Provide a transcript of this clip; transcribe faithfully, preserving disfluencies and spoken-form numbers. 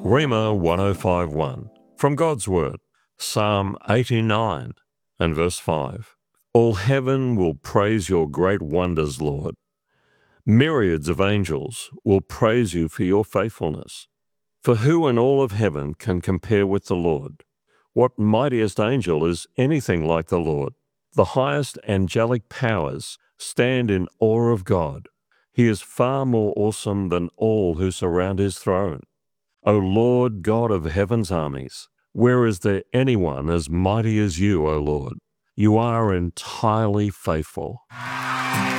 Rhema one oh five one, from God's Word, Psalm eighty-nine and verse five. All heaven will praise your great wonders, Lord. Myriads of angels will praise you for your faithfulness. For who in all of heaven can compare with the Lord? What mightiest angel is anything like the Lord? The highest angelic powers stand in awe of God. He is far more awesome than all who surround his throne. O Lord God of heaven's armies, where is there anyone as mighty as you, O Lord? You are entirely faithful.